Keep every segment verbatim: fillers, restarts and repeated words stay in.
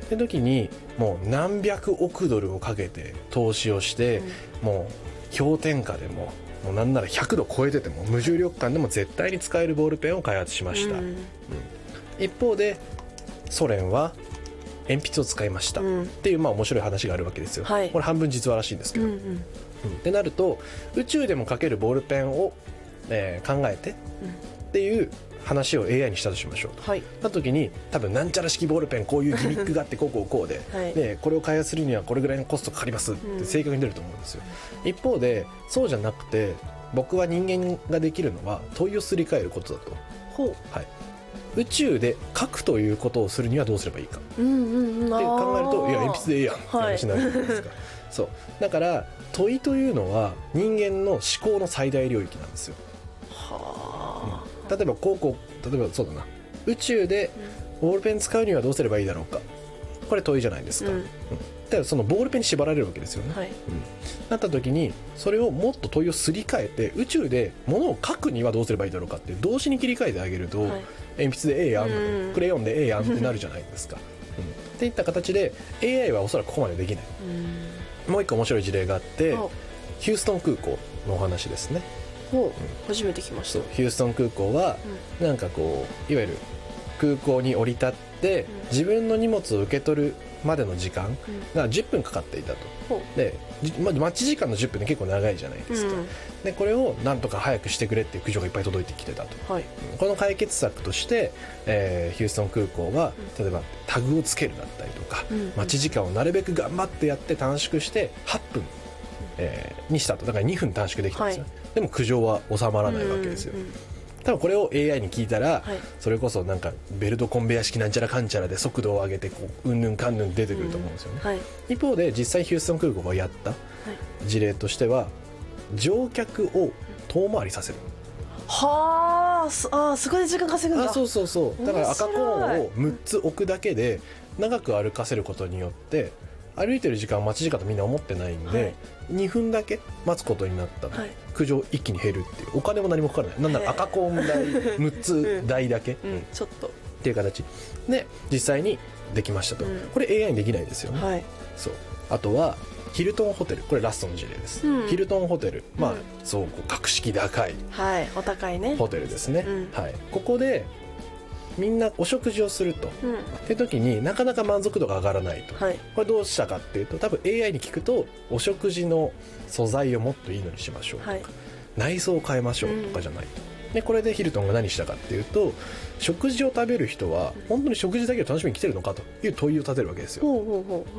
で時にもう何百億ドルをかけて投資をして、うん、もう氷点下でももうなんならひゃくど超えてても無重力感でも絶対に使えるボールペンを開発しました、うんうん、一方でソ連は鉛筆を使いました、うん、っていうまあ面白い話があるわけですよ、はい、これ半分実話らしいんですけど、うんうんうん、ってなると宇宙でも書けるボールペンを、えー、考えて、うん、っていう話を エーアイ にしたとしましょうと、はい、な時に多分なんちゃら式ボールペンこういうギミックがあってこうこうこうで、はい、でこれを開発するにはこれぐらいのコストかかりますって正確に出ると思うんですよ、うん、一方でそうじゃなくて僕は人間ができるのは問いをすり替えることだと、ほう、はい、宇宙で書くということをするにはどうすればいいか、うんうんうん、って考えるといや鉛筆でええやんって話になるじゃないですか、はい、そうだから問いというのは人間の思考の最大領域なんですよ、はあ、うん、例えばこうこう例えばそうだな宇宙でボールペン使うにはどうすればいいだろうか、これ問いじゃないですか、うんうん、だからそのボールペンに縛られるわけですよね、はい、うん、なった時にそれをもっと問いをすり替えて宇宙で物を書くにはどうすればいいだろうかって動詞に切り替えてあげると、はい、鉛筆でええやん、うん、クレヨンでええやんってなるじゃないですか、うん、っていった形で エーアイ はおそらくここまでできない、うん、もう一個面白い事例があってヒューストン空港のお話ですね、 ほう、うん、初めて聞きました。 ヒューストン空港は、うん、なんかこういわゆる空港に降り立って、うん、自分の荷物を受け取るまでの時間がじゅっぷんかかっていたと、うん、で、ま、待ち時間のじゅっぷんって結構長いじゃないですか、うん、でこれをなんとか早くしてくれっていう苦情がいっぱい届いてきてたと、はい、この解決策として、えー、ヒューストン空港は例えばタグをつけるだったりとか、うん、待ち時間をなるべく頑張ってやって短縮してはっぷん、えー、にしたと。だからにふん短縮できたんですよ、はい、でも苦情は収まらないわけですよ、うんうんうん、多分これを エーアイ に聞いたら、はい、それこそなんかベルトコンベヤ式なんちゃらかんちゃらで速度を上げてこううんぬんかんぬん出てくると思うんですよね、うんはい、一方で実際ヒューストン空港がやった事例としては乗客を遠回りさせる、 はあ、あ、そこで時間稼ぐんだ。 あ、そうそうそう、だから赤コーンをむっつ置くだけで長く歩かせることによって歩いてる時間は待ち時間とみんな思ってないんで、はい、にふんだけ待つことになったら、はい、苦情一気に減るっていう、お金も何もかからない、なんなら赤コーン代むっつ代だけ、 うんうん、ちょっとっていう形で実際にできましたと、うん、これ エーアイ にできないですよね、はい、そう。あとはヒルトンホテル、これラストの事例です、うん、ヒルトンホテル、まあ、うん、そうこう格式高い、 はい、お高いねホテルですね、うん、はい、ここでみんなお食事をすると、うん、って時になかなか満足度が上がらないと、はい、これどうしたかっていうと多分 エーアイ に聞くとお食事の素材をもっといいのにしましょうとか、はい、内装を変えましょうとかじゃないと、うん、でこれでヒルトンが何したかっていうと食事を食べる人は本当に食事だけを楽しみに来てるのかという問いを立てるわけですよ、うん、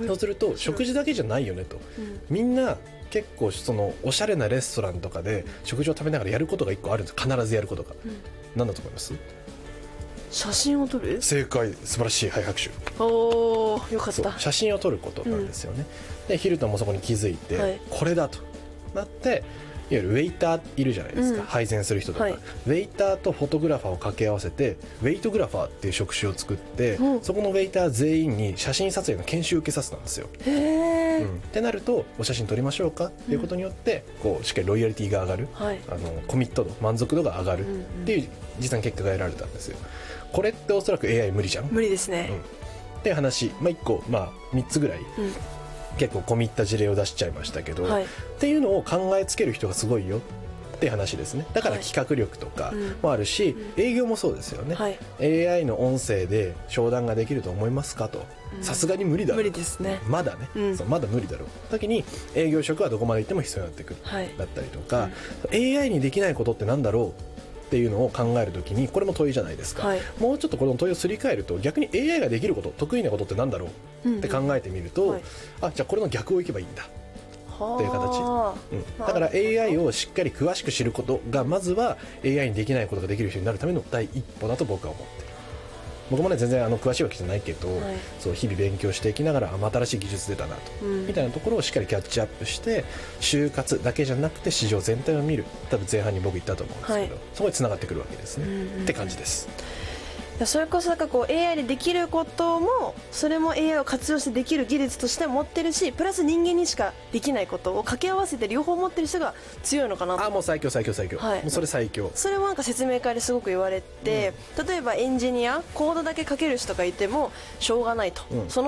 そうすると食事だけじゃないよねと、うん、みんな結構そのおしゃれなレストランとかで食事を食べながらやることがいっこあるんです、必ずやることが、うん、何だと思います？ 写真を撮る？ 正解、素晴らしい、はい、拍手。 おー、よかった。 写真を撮ることなんですよね、うん、でヒルトンもそこに気づいて、はい、これだとなっていわゆるウェイターいるじゃないですか、うん、配膳する人とか、はい、ウェイターとフォトグラファーを掛け合わせてウェイトグラファーっていう職種を作って、うん、そこのウェイター全員に写真撮影の研修を受けさせたんですよ。へー、うん、ってなるとお写真撮りましょうかっていうことによって、うん、こうしっかりロイヤリティが上がる、はい、あのコミット度満足度が上がるっていう実際の結果が得られたんですよ。これっておそらく エーアイ 無理じゃん。 無理ですね、うん、 っていう話、まあ、いっこ、まあ、みっつぐらい、うん、結構込み入った事例を出しちゃいましたけど、はい、っていうのを考えつける人がすごいよっていう話ですね。だから企画力とかもあるし、はい、営業もそうですよね、はい、エーアイ の音声で商談ができると思いますかと、さすがに無理だろう、 無理ですね、 まだね、うん、そうまだ無理だろう時に営業職はどこまで行っても必要になってくる、はい、だったりとか、うん、エーアイ にできないことってなんだろうっていうのを考えるときにこれも問いじゃないですか、はい、もうちょっとこの問いをすり替えると逆に エーアイ ができること得意なことってなんだろうって考えてみると、うんうん、はい、あ、じゃあこれの逆をいけばいいんだっていう形、うん、だから エーアイ をしっかり詳しく知ることがまずは エーアイ にできないことができる人になるための第一歩だと僕は思ってる。僕もね全然あの詳しいわけじゃないけど、はい、そう日々勉強していきながらあ新しい技術出たなと、うん、みたいなところをしっかりキャッチアップして就活だけじゃなくて市場全体を見る、多分前半に僕言ったと思うんですけど、はい、そこに繋がってくるわけですね、うんうん、って感じです。 それこそなんかこう エーアイ でできることもそれも エーアイ を活用してできる技術として持ってるし、プラス人間にしかできないことを掛け合わせて両方持ってる人が強いのかなと。 あ、もう最強最強最強、はい、もうそれ最強。 それもなんか説明会ですごく言われて、うん、例えばエンジニアコードだけ書ける人がいてもしょうがないと、うん、その